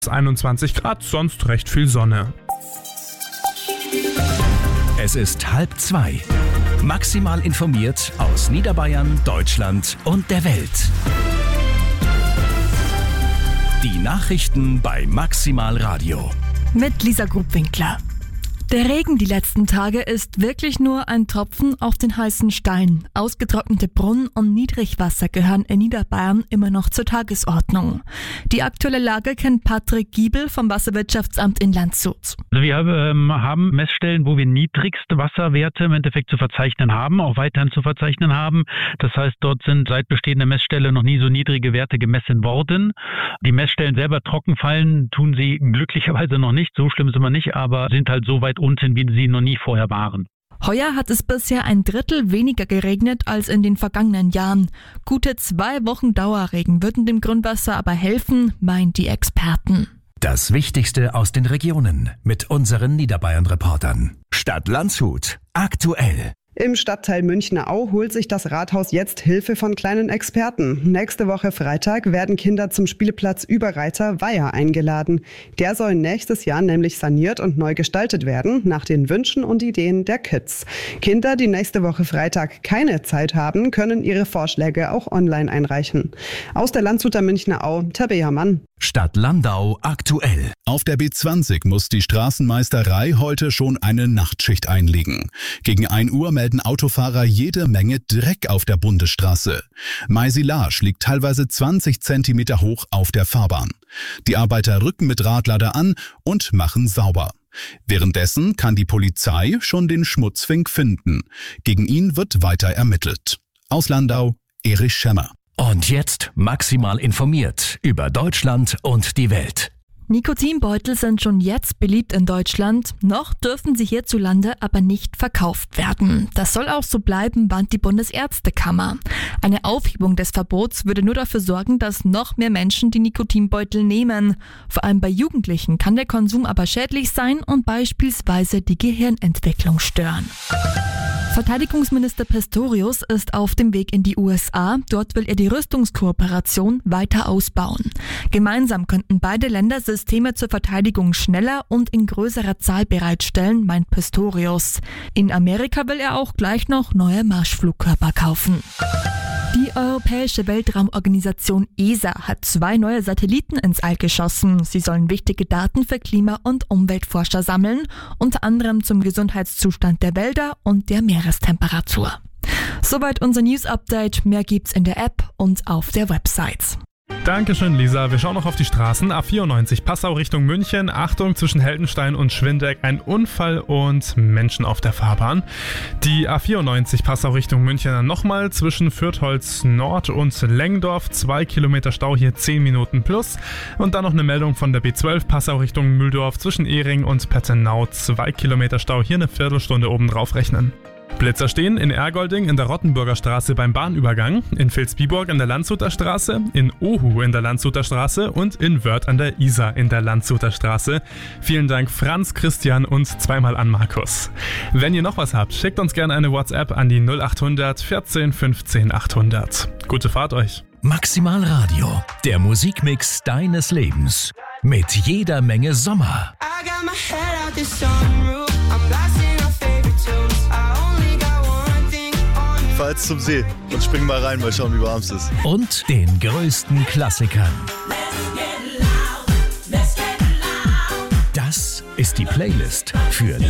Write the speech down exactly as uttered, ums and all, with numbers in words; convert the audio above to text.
einundzwanzig Grad, sonst recht viel Sonne. Es ist halb zwei. Maximal informiert aus Niederbayern, Deutschland und der Welt. Die Nachrichten bei Maximal Radio. Mit Lisa Grubwinkler. Der Regen die letzten Tage ist wirklich nur ein Tropfen auf den heißen Stein. Ausgetrocknete Brunnen und Niedrigwasser gehören in Niederbayern immer noch zur Tagesordnung. Die aktuelle Lage kennt Patrick Giebel vom Wasserwirtschaftsamt in Landshut. Also wir ähm, haben Messstellen, wo wir niedrigste Wasserwerte im Endeffekt zu verzeichnen haben, auch weiterhin zu verzeichnen haben. Das heißt, dort sind seit bestehender Messstelle noch nie so niedrige Werte gemessen worden. Die Messstellen selber trocken fallen, tun sie glücklicherweise noch nicht. So schlimm sind wir nicht, aber sind halt so weit unten, wie sie noch nie vorher waren. Heuer hat es bisher ein Drittel weniger geregnet als in den vergangenen Jahren. Gute zwei Wochen Dauerregen würden dem Grundwasser aber helfen, meinen die Experten. Das Wichtigste aus den Regionen mit unseren Niederbayern-Reportern. Stadt Landshut. Aktuell. Im Stadtteil Müncheau holt sich das Rathaus jetzt Hilfe von kleinen Experten. Nächste Woche Freitag werden Kinder zum Spielplatz Überreiter Weiher eingeladen. Der soll nächstes Jahr nämlich saniert und neu gestaltet werden, nach den Wünschen und Ideen der Kids. Kinder, die nächste Woche Freitag keine Zeit haben, können ihre Vorschläge auch online einreichen. Aus der Landshuter Müncheau, Tabea Mann. Stadt Landau aktuell. Auf der B zwanzig muss die Straßenmeisterei heute schon eine Nachtschicht einlegen. Gegen ein Uhr melden Autofahrer jede Menge Dreck auf der Bundesstraße. Maisilage liegt teilweise zwanzig Zentimeter hoch auf der Fahrbahn. Die Arbeiter rücken mit Radlader an und machen sauber. Währenddessen kann die Polizei schon den Schmutzfink finden. Gegen ihn wird weiter ermittelt. Aus Landau, Erich Schemmer. Und jetzt maximal informiert über Deutschland und die Welt. Nikotinbeutel sind schon jetzt beliebt in Deutschland, noch dürfen sie hierzulande aber nicht verkauft werden. Das soll auch so bleiben, warnt die Bundesärztekammer. Eine Aufhebung des Verbots würde nur dafür sorgen, dass noch mehr Menschen die Nikotinbeutel nehmen. Vor allem bei Jugendlichen kann der Konsum aber schädlich sein und beispielsweise die Gehirnentwicklung stören. Verteidigungsminister Pistorius ist auf dem Weg in die U S A. Dort will er die Rüstungskooperation weiter ausbauen. Gemeinsam könnten beide Länder Systeme zur Verteidigung schneller und in größerer Zahl bereitstellen, meint Pistorius. In Amerika will er auch gleich noch neue Marschflugkörper kaufen. Die Europäische Weltraumorganisation E S A hat zwei neue Satelliten ins All geschossen. Sie sollen wichtige Daten für Klima- und Umweltforscher sammeln, unter anderem zum Gesundheitszustand der Wälder und der Meerestemperatur. Soweit unser News-Update. Mehr gibt's in der App und auf der Website. Dankeschön, Lisa. Wir schauen noch auf die Straßen. A vierundneunzig Passau Richtung München. Achtung, zwischen Heldenstein und Schwindeck ein Unfall und Menschen auf der Fahrbahn. Die A vierundneunzig Passau Richtung München dann nochmal zwischen Fürtholz Nord und Lengdorf. Zwei Kilometer Stau, hier zehn Minuten plus. Und dann noch eine Meldung von der B zwölf Passau Richtung Mühldorf zwischen Ehring und Pettenau. Zwei Kilometer Stau, hier eine Viertelstunde oben drauf rechnen. Blitzer stehen in Ergolding in der Rottenburger Straße beim Bahnübergang, in Vilsbiburg in der Landshuter Straße, in Ohu in der Landshuter Straße und in Wörth an der Isar in der Landshuter Straße. Vielen Dank Franz, Christian und zweimal an Markus. Wenn ihr noch was habt, schickt uns gerne eine WhatsApp an die null achthundert vierzehn fünfzehn achthundert. Gute Fahrt euch. Maximal Radio, der Musikmix deines Lebens. Mit jeder Menge Sommer. Ich fahr jetzt zum See und spring mal rein, mal schauen, wie warm es ist. Und den größten Klassikern. Das ist die Playlist für